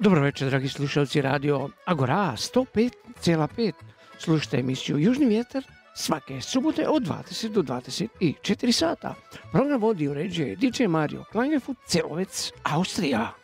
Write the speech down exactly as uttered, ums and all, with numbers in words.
Dobro večer, dragi slušalci Radio Agora sto pet zarez pet. Slušajte emisiju Južni vjetar svake subote od dvadeset do dvadeset četiri sata. Program vodi i uređuje D J Mario Klangefoot, Celovec, Austrija.